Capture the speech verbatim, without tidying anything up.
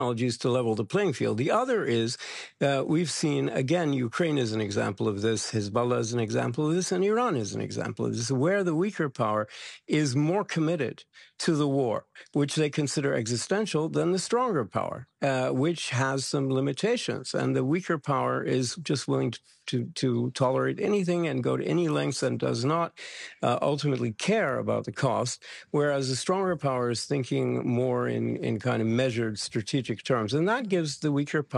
technologies to level the playing field. The other is uh, we've seen, again, Ukraine is an example of this, Hezbollah is an example of this, and Iran is an example of this, where the weaker power is more committed to the war, which they consider existential, than the stronger power, uh, which has some limitations. And the weaker power is just willing to, to, to tolerate anything and go to any lengths and does not uh, ultimately care about the cost, whereas the stronger power is thinking more in, in kind of measured strategic terms. And that gives the weaker power